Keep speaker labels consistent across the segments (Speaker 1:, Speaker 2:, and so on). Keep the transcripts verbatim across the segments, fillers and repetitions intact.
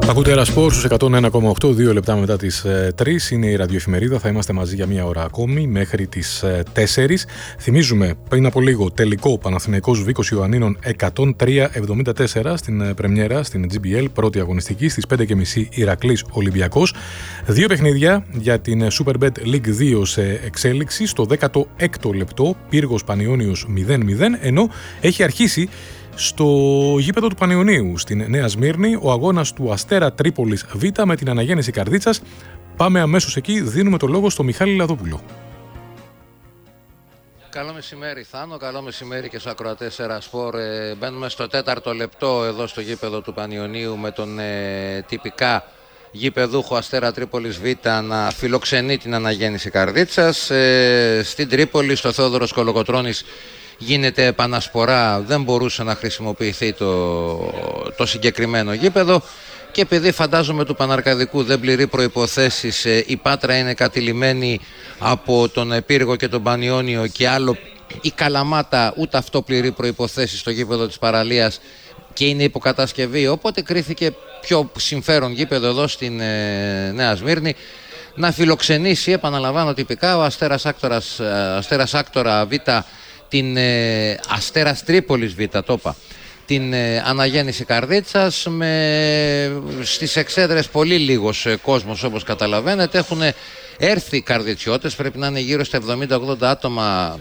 Speaker 1: Ακούτε Air Sports στους εκατόν ένα κόμμα οκτώ, δύο λεπτά μετά τις ε, τρεις. Είναι η ραδιοεφημερίδα. Θα είμαστε μαζί για μία ώρα ακόμη μέχρι τις ε, τέσσερις. Θυμίζουμε πριν από λίγο τελικό Παναθηναϊκός Βίκος Ιωαννίνων εκατόν τρία εβδομήντα τέσσερα στην ε, πρεμιέρα στην τζι μπι ελ, πρώτη αγωνιστική στις πέντε και μισή Ηρακλής Ολυμπιακός. Δύο παιχνίδια για την Superbet League δύο σε εξέλιξη. Στο δέκατο έκτο λεπτό Πύργος Πανιώνιος μηδέν μηδέν, ενώ έχει αρχίσει στο γήπεδο του Πανιωνίου στην Νέα Σμύρνη ο αγώνας του Αστέρα Τρίπολης Β με την αναγέννηση Καρδίτσας. Πάμε αμέσως εκεί, δίνουμε το λόγο στο Μιχάλη Λαδόπουλο.
Speaker 2: Καλό μεσημέρι Θάνο, καλό μεσημέρι και στους ακροατές Air Sport. Ε, μπαίνουμε στο τέταρτο λεπτό εδώ στο γήπεδο του Πανιωνίου με τον ε, τυπικά γήπεδούχο Αστέρα Τρίπολης Β να φιλοξενεί την αναγέννηση Καρδίτσας. Ε, στην Τρίπολη, στο Θεόδωρος Κολοκοτρώνης, γίνεται επανασπορά, δεν μπορούσε να χρησιμοποιηθεί το, το συγκεκριμένο γήπεδο και επειδή φαντάζομαι του Παναρκαδικού δεν πληρεί προϋποθέσεις, η Πάτρα είναι κατηλημένη από τον Πύργο και τον Πανιώνιο και άλλο η Καλαμάτα ούτε αυτό πληρεί προϋποθέσεις στο γήπεδο της Παραλίας και είναι υποκατασκευή, οπότε κρίθηκε πιο συμφέρον γήπεδο εδώ στην ε, Νέα Σμύρνη να φιλοξενήσει, επαναλαμβάνω τυπικά, ο Αστέρας Άκτορας, Αστέρας Άκτορα Β, την ε, Αστέρας Τρίπολης Β, το είπα, την ε, αναγέννηση Καρδίτσας, με στις εξέδρες πολύ λίγος ε, κόσμος όπως καταλαβαίνετε. Έχουν έρθει οι καρδιτσιώτες, πρέπει να είναι γύρω στα εβδομήντα ογδόντα άτομα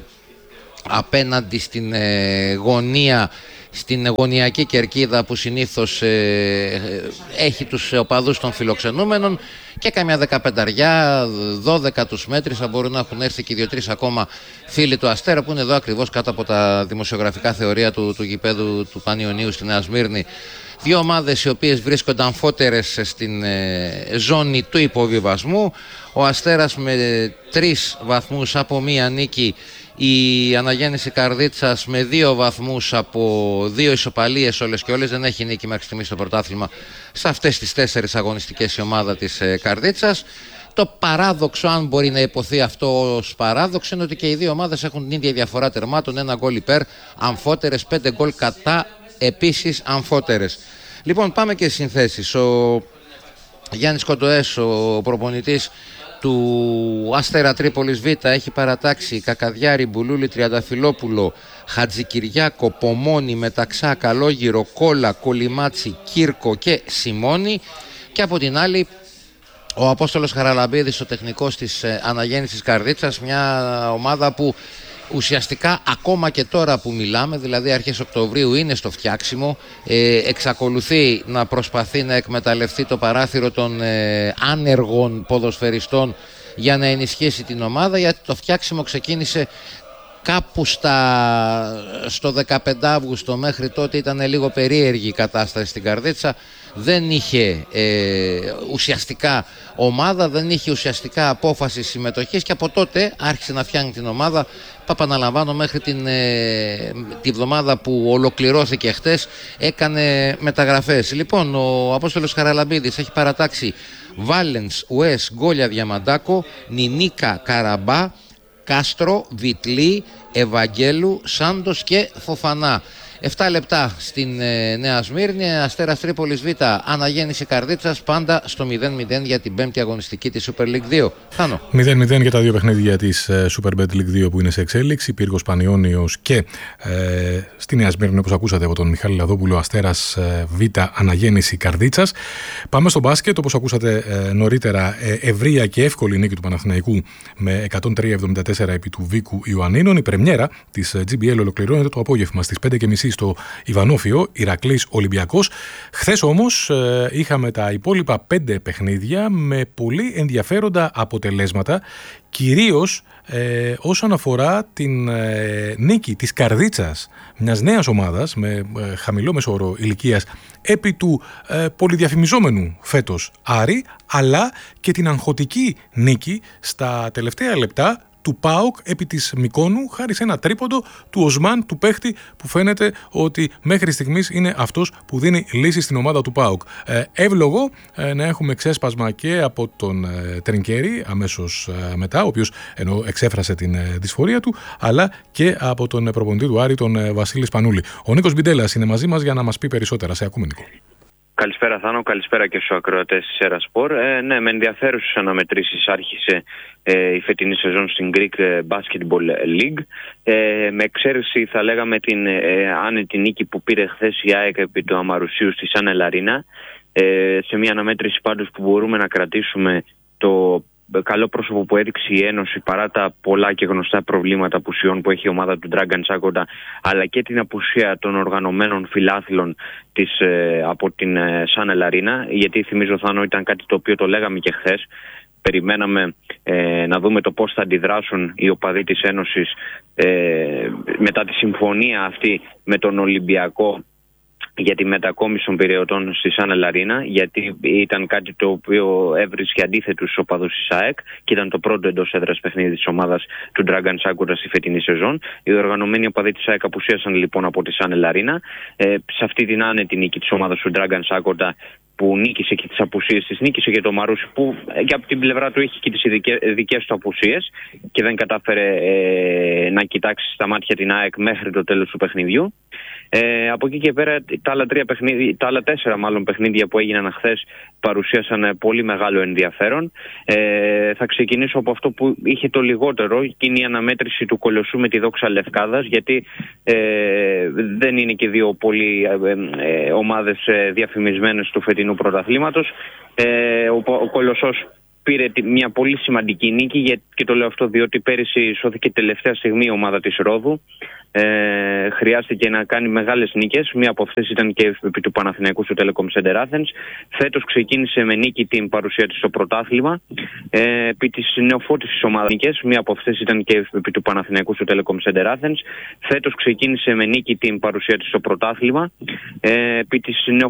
Speaker 2: απέναντι στην ε, γωνία, στην γωνιακή κερκίδα που συνήθως ε, έχει τους οπαδούς των φιλοξενούμενων και καμιά δεκαπενταριά, δώδεκα τους μέτρησα, μπορούν να έχουν έρθει και δύο-τρεις ακόμα φίλοι του Αστέρα που είναι εδώ ακριβώς κάτω από τα δημοσιογραφικά θεωρία του, του γηπέδου του Πανιωνίου στη Νέα Σμύρνη. Δύο ομάδες οι οποίες βρίσκονται αμφότερες στην ε, ζώνη του υποβιβασμού. Ο Αστέρας με τρεις βαθμούς από μία νίκη, η αναγέννηση Καρδίτσας με δύο βαθμούς από δύο ισοπαλίες όλες και όλες. Δεν έχει νίκη μέχρι στιγμή στο πρωτάθλημα σε αυτές τις τέσσερις αγωνιστικές η ομάδα της ε, Καρδίτσας. Το παράδοξο, αν μπορεί να υποθεί αυτό ως παράδοξο, είναι ότι και οι δύο ομάδες έχουν την ίδια διαφορά τερμάτων. Ένα γκολ υπέρ, αμφότερες, πέντε γκολ κατά, επίσης αμφότερες. Λοιπόν, πάμε και στις συνθέσεις. Ο Γιάννης Κοντοές, ο προπονητής του Αστέρα Τρίπολης Β, έχει παρατάξει Κακαδιάρη, Μπουλούλη, Τριανταφυλόπουλο, Χατζικυριάκο, Πομόνη, Μεταξά, Καλόγυρο, Κόλα, Κολυμάτσι, Κύρκο και Σιμώνη. Και από την άλλη ο Απόστολος Χαραλαμπίδης, ο τεχνικός της αναγέννησης Καρδίτσας, μια ομάδα που ουσιαστικά ακόμα και τώρα που μιλάμε, δηλαδή αρχές Οκτωβρίου, είναι στο φτιάξιμο, ε, εξακολουθεί να προσπαθεί να εκμεταλλευτεί το παράθυρο των ε, άνεργων ποδοσφαιριστών για να ενισχύσει την ομάδα, γιατί το φτιάξιμο ξεκίνησε κάπου στα, στο δεκαπέντε Αυγούστου. Μέχρι τότε ήταν λίγο περίεργη η κατάσταση στην Καρδίτσα. Δεν είχε ε, ουσιαστικά ομάδα, δεν είχε ουσιαστικά απόφαση συμμετοχής και από τότε άρχισε να φτιάχνει την ομάδα. Επαναλαμβάνω, μέχρι την, ε, τη βδομάδα που ολοκληρώθηκε χτες έκανε μεταγραφές. Λοιπόν, ο Απόστολος Χαραλαμπίδης έχει παρατάξει Βάλενς, Ουές, Γκόλια Διαμαντάκο, Νινίκα Καραμπά, Κάστρο, Βιτλή, Ευαγγέλου, Σάντος και Φοφανά. επτά λεπτά στην ε, Νέα Σμύρνη, Αστέρας Τρίπολης Β, αναγέννηση Καρδίτσας, πάντα στο μηδέν μηδέν για την πέμπτη αγωνιστική της Super League δύο. Χάνω.
Speaker 1: μηδέν μηδέν για τα δύο παιχνίδια της ε, Superbet League δύο που είναι σε εξέλιξη, Πύργος Πανιώνιος και ε, στη Νέα Σμύρνη, όπως ακούσατε από τον Μιχάλη Λαδόπουλο, Αστέρας ε, Β, αναγέννηση Καρδίτσας. Πάμε στο μπάσκετ, όπως ακούσατε ε, νωρίτερα, ε, ευρεία και εύκολη νίκη του Παναθηναϊκού με εκατόν τρία εβδομήντα τέσσερα επί του Βίκου Ιωαννίνων. Η πρεμιέρα της τζι μπι ελ ολοκληρώνεται το απόγευμα στις πέντε και μισή στο Ιβανόφιο, Ηρακλής Ολυμπιακός. Χθες όμως ε, είχαμε τα υπόλοιπα πέντε παιχνίδια με πολύ ενδιαφέροντα αποτελέσματα, κυρίως ε, όσον αφορά την ε, νίκη της Καρδίτσας, μιας νέας ομάδας με ε, χαμηλό μεσόωρο ηλικίας επί του ε, πολυδιαφημιζόμενου φέτος Άρη, αλλά και την αγχωτική νίκη στα τελευταία λεπτά του ΠΑΟΚ επί της Μικόνου, χάρη σε ένα τρίποντο του Οσμάν, του παίχτη που φαίνεται ότι μέχρι στιγμής είναι αυτός που δίνει λύση στην ομάδα του ΠΑΟΚ. Ε, εύλογο ε, να έχουμε ξέσπασμα και από τον ε, Τρινκέρι αμέσως ε, μετά, ο οποίος ενώ εξέφρασε την ε, δυσφορία του, αλλά και από τον προπονητή του Άρη, τον ε, Βασίλη Σπανούλη. Ο Νίκος Μπιντέλας είναι μαζί μας για να μας πει περισσότερα. Σε ακούμε, Νίκο.
Speaker 3: Καλησπέρα Θάνο, καλησπέρα και στους ακροατές της Έρα Σπορ. Ε, ναι, με ενδιαφέρουσες αναμετρήσεις άρχισε ε, η φετινή σεζόν στην Greek Basketball League. Ε, με εξαίρεση θα λέγαμε την ε, άνετη νίκη που πήρε χθες η ΑΕΚ επί του Αμαρουσίου στη Σαν Ελαρίνα. Ε, σε μια αναμέτρηση πάντως που μπορούμε να κρατήσουμε το καλό πρόσωπο που έδειξε η Ένωση παρά τα πολλά και γνωστά προβλήματα απουσιών που έχει η ομάδα του Dragan Sakoda, αλλά και την απουσία των οργανωμένων φιλάθλων της, ε, από την ε, Σαν Ελαρίνα, γιατί θυμίζω Θάνο ήταν κάτι το οποίο το λέγαμε και χθες. Περιμέναμε ε, να δούμε το πώς θα αντιδράσουν οι οπαδοί της Ένωσης ε, μετά τη συμφωνία αυτή με τον Ολυμπιακό για τη μετακόμιση των Πειραιωτών στη Σαν Ελαρίνα, γιατί ήταν κάτι το οποίο έβρισκε αντίθετους στους οπαδούς της ΑΕΚ και ήταν το πρώτο εντός έδρας παιχνίδι της ομάδας του Dragan Sakoda στη φετινή σεζόν. Οι οργανωμένοι οπαδοί της ΑΕΚ απουσίασαν λοιπόν από τη Σαν Ελαρίνα. Ε, σε αυτή την άνετη νίκη της ομάδας του Dragan Sakoda, που νίκησε και τις απουσίες της, νίκησε και το Μαρούσι που και από την πλευρά του είχε και τις δικές του απουσίες και δεν κατάφερε ε, να κοιτάξει στα μάτια την ΑΕΚ μέχρι το τέλος του παιχνιδιού. Ε, από εκεί και πέρα τα άλλα, τρία παιχνίδια, τα άλλα τέσσερα μάλλον παιχνίδια που έγιναν χθες παρουσίασαν πολύ μεγάλο ενδιαφέρον. Ε, θα ξεκινήσω από αυτό που είχε το λιγότερο και είναι η αναμέτρηση του Κολοσσού με τη Δόξα Λευκάδας, γιατί ε, δεν είναι και δύο πολύ ε, ε, ομάδες ε, διαφημισμένες του φετινού πρωταθλήματος. Ε, ο, ο Κολοσσός πήρε μια πολύ σημαντική νίκη και το λέω αυτό διότι πέρυσι σώθηκε τελευταία στιγμή η ομάδα της Ρόδου. Ε, χρειάστηκε να κάνει μεγάλες νίκες. Μία από αυτές ήταν και επί του Παναθηναϊκού στο Telecom Center Athens. Φέτος ξεκίνησε με νίκη την παρουσία της στο πρωτάθλημα. Ε, επί της νεοφώτισης ομάδας νίκες. Μία από αυτές ήταν και επί του Παναθηναϊκού στο Telecom Center Athens. Φέτος ξεκίνησε με νίκη την παρουσία της στο πρωτάθλημα. Ε, επί της